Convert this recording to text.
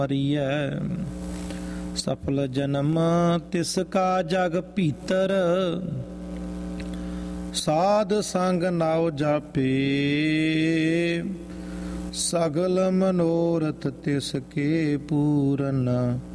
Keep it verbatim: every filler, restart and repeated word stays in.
ਮਰੀਐ ਸਫਲ ਜਨਮ ਤਿਸ ਕਾ ਜਗ ਭੀਤਰ, ਸਾਧ ਸੰਗ ਨਾਉ ਜਾਪੇ ਸਗਲ ਮਨੋਰਥ ਤਿਸ ਕੇ ਪੂਰਨ।